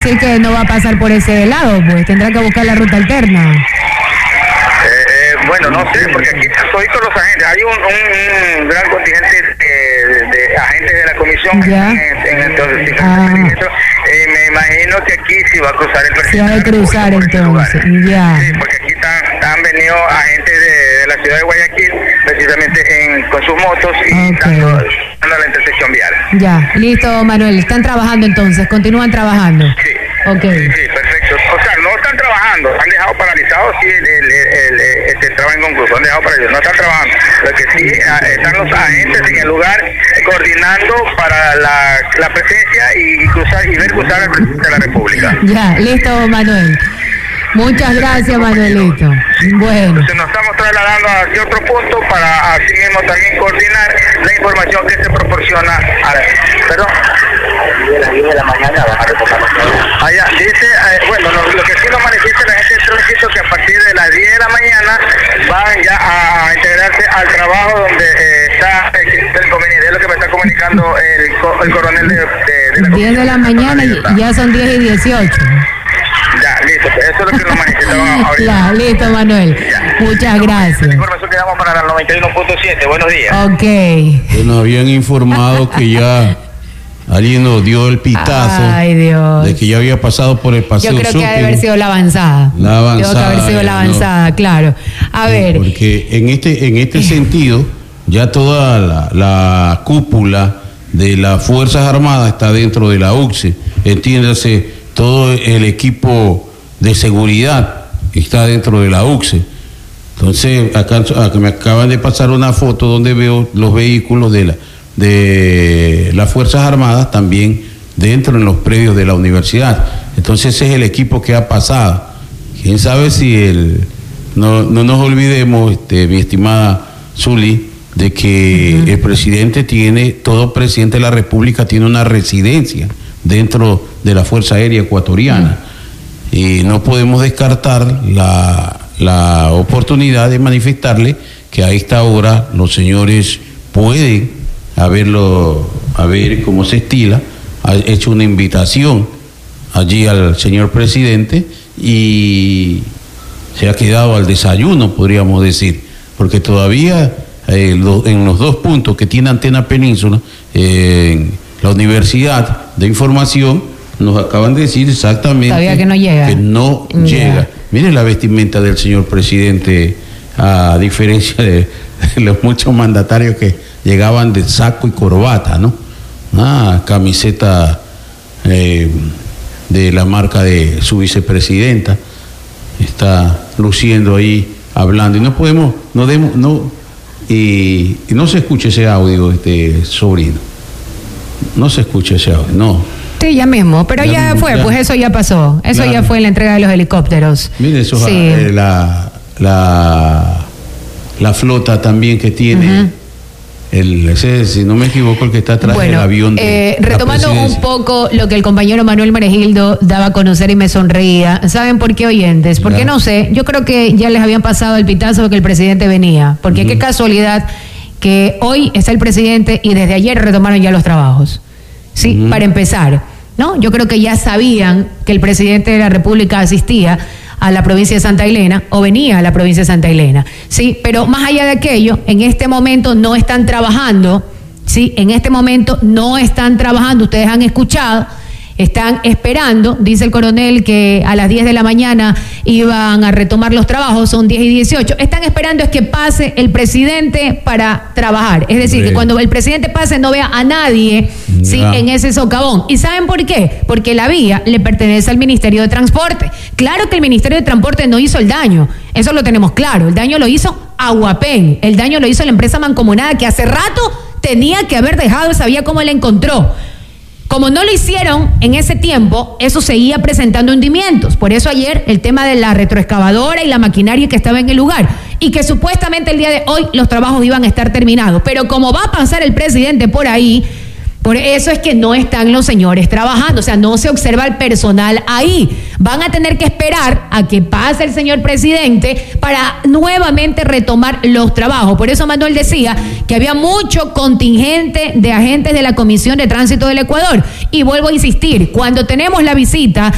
decir que no va a pasar por ese lado, pues tendrá que buscar la ruta alterna. Bueno, no sé, porque aquí estoy con los agentes. Hay un gran contingente de agentes de la comisión que están en entonces. Me imagino que aquí sí va a cruzar el presidente. Se va a cruzar entonces, ya. Sí, porque aquí han venido agentes de la ciudad de Guayaquil, precisamente con sus motos y dando la intersección vial. Ya, listo, Manuel. Están trabajando entonces, continúan trabajando. Sí. Okay. Sí, perfecto. O sea, no están trabajando, han dejado paralizado el trabajo inconcluso, han dejado paralizado, no están trabajando. Lo que sí están los agentes en el lugar coordinando para la presencia y ver cruzar al presidente de la República. Ya, listo, Manuel. Muchas gracias, Manuelito. Bueno. Entonces nos estamos trasladando hacia otro punto para así mismo también coordinar la información que se proporciona a ¿perdón? De las 10 de la mañana van a retomar los trabajos. Allá, dice, bueno, lo que sí nos manifiesta la gente de tránsito que a partir de las 10 de la mañana van ya a integrarse al trabajo donde está el conveniente, es lo que me está comunicando el coronel de la 10 de la mañana y ya son 10 y 18. Ya, listo, eso es lo que nos manifestaban ahorita. Ya, listo, Manuel. Ya. Muchas gracias. La información que damos para la 91.7, buenos días. Ok. Nos habían informado que ya alguien nos dio el pitazo. Ay, Dios. De que ya había pasado por el paseo. Yo creo que ha de haber sido la avanzada. La avanzada. Creo que haber sido la avanzada, no. Claro. A ver. Porque en este sentido, ya toda la cúpula de las Fuerzas Armadas está dentro de la UCSE. Entiéndase, todo el equipo de seguridad está dentro de la UCSE. Entonces, acá me acaban de pasar una foto donde veo los vehículos de las Fuerzas Armadas también dentro en los predios de la universidad. Entonces, ese es el equipo que ha pasado. Quién sabe si no nos olvidemos, mi estimada Zuli, de que el presidente todo presidente de la República tiene una residencia dentro de la Fuerza Aérea Ecuatoriana, y no podemos descartar la oportunidad de manifestarle que a esta hora los señores pueden a ver cómo se estila, ha hecho una invitación allí al señor presidente y se ha quedado al desayuno, podríamos decir, porque todavía en los dos puntos que tiene Antena Península, en la Universidad de Información, nos acaban de decir exactamente todavía que no llega. Que no llega. Mire la vestimenta del señor presidente, a diferencia de los muchos mandatarios que llegaban de saco y corbata, ¿no? Camiseta de la marca de su vicepresidenta, está luciendo ahí, hablando, y no podemos, y no se escucha ese audio, sobrino. No se escucha ese audio, no. Sí, ya mismo, pero ya fue, pues eso ya pasó. Eso ya fue en la entrega de los helicópteros. Mire, eso sí. La flota también que tiene, si no me equivoco, el que está atrás del avión de retomando un poco lo que el compañero Manuel Meregildo daba a conocer y me sonreía. ¿Saben por qué, oyentes? Porque no sé, yo creo que ya les habían pasado el pitazo de que el presidente venía. Porque qué casualidad que hoy está el presidente y desde ayer retomaron ya los trabajos. Sí, para empezar, ¿no? Yo creo que ya sabían que el presidente de la República asistía a la provincia de Santa Elena o venía a la provincia de Santa Elena, ¿sí? Pero más allá de aquello, en este momento no están trabajando, ¿sí? En este momento no están trabajando, ustedes han escuchado, están esperando, dice el coronel que a las 10 de la mañana iban a retomar los trabajos, son 10 y 18, están esperando es que pase el presidente para trabajar, es decir, que cuando el presidente pase no vea a nadie, ¿sí? En ese socavón. ¿Y saben por qué? Porque la vía le pertenece al Ministerio de Transporte. Claro que el Ministerio de Transporte no hizo el daño, eso lo tenemos claro, el daño lo hizo Aguapén, el daño lo hizo la empresa mancomunada que hace rato tenía que haber dejado esa vía como la encontró. Como no lo hicieron en ese tiempo, eso seguía presentando hundimientos. Por eso ayer el tema de la retroexcavadora y la maquinaria que estaba en el lugar y que supuestamente el día de hoy los trabajos iban a estar terminados. Pero como va a pasar el presidente por ahí, por eso es que no están los señores trabajando, o sea, no se observa el personal ahí. Van a tener que esperar a que pase el señor presidente para nuevamente retomar los trabajos. Por eso Manuel decía que había mucho contingente de agentes de la Comisión de Tránsito del Ecuador. Y vuelvo a insistir, cuando tenemos la visita